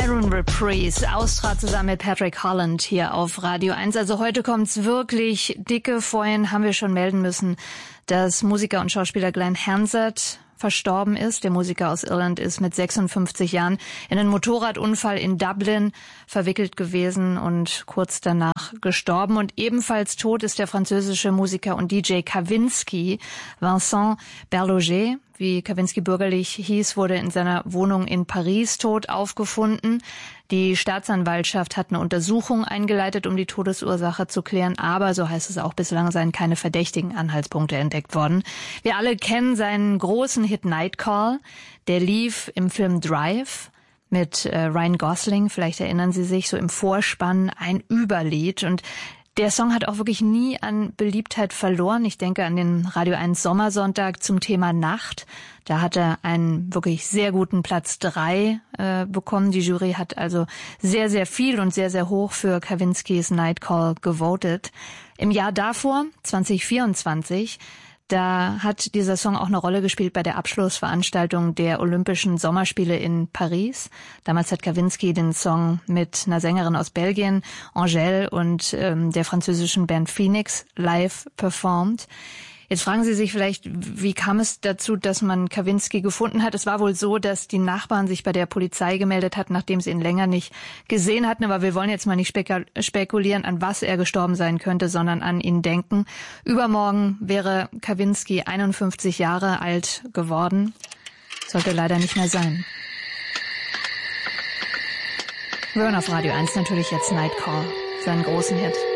Siren Reprise, Austra zusammen mit Patrick Holland hier auf Radio 1. Also heute kommt's wirklich dicke. Vorhin haben wir schon melden müssen, dass Musiker und Schauspieler Glenn Hansard verstorben ist. Der Musiker aus Irland ist mit 56 Jahren in einen Motorradunfall in Dublin verwickelt gewesen und kurz danach gestorben. Und ebenfalls tot ist der französische Musiker und DJ Kavinsky. Vincent Berloger, wie Kavinsky bürgerlich hieß, wurde in seiner Wohnung in Paris tot aufgefunden. Die Staatsanwaltschaft hat eine Untersuchung eingeleitet, um die Todesursache zu klären. Aber, so heißt es auch, bislang seien keine verdächtigen Anhaltspunkte entdeckt worden. Wir alle kennen seinen großen Hit Night Call. Der lief im Film Drive mit Ryan Gosling. Vielleicht erinnern Sie sich, so im Vorspann ein Überlied. Und der Song hat auch wirklich nie an Beliebtheit verloren. Ich denke an den Radio 1 Sommersonntag zum Thema Nacht. Da hat er einen wirklich sehr guten Platz 3 bekommen. Die Jury hat also sehr, sehr viel und sehr, sehr hoch für Kavinskys Night Call gewotet. Im Jahr davor, 2024, da hat dieser Song auch eine Rolle gespielt bei der Abschlussveranstaltung der Olympischen Sommerspiele in Paris. Damals hat Kavinsky den Song mit einer Sängerin aus Belgien, Angèle, und der französischen Band Phoenix live performt. Jetzt fragen Sie sich vielleicht, wie kam es dazu, dass man Kavinsky gefunden hat? Es war wohl so, dass die Nachbarn sich bei der Polizei gemeldet hatten, nachdem sie ihn länger nicht gesehen hatten. Aber wir wollen jetzt mal nicht spekulieren, an was er gestorben sein könnte, sondern an ihn denken. Übermorgen wäre Kavinsky 51 Jahre alt geworden. Sollte leider nicht mehr sein. Wir hören auf Radio 1 natürlich jetzt Night Call, seinen großen Hit.